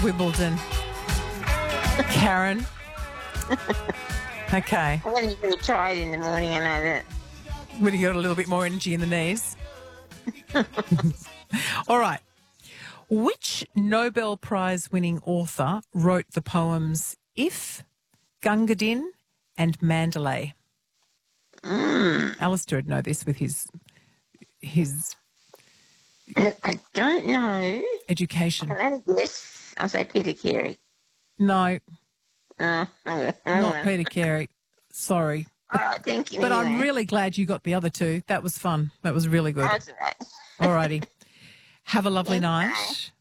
Wimbledon. Karen. Okay. I'm going to be tired in the morning, I know that. When you got a little bit more energy in the knees. All right. Which Nobel Prize winning author wrote the poems If, Gunga Din and Mandalay? Alistair would know this with his Look, I don't know. education. Can I have a guess? I'll say Peter Carey. No, I don't not know. Peter Carey. Sorry. All right, thank you. But I'm anyway. really glad you got the other two. That was fun. That was really good. That's all right. All righty. Have a lovely Thank you. night.